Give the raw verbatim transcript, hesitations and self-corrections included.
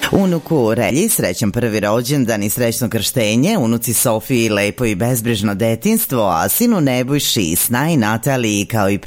Unuku Relji srećan prvi rođendan i srećno krštenje, unuci Sofiji lepo i bezbrižno detinstvo, a sinu Nebojši, Sna i Nataliji kao i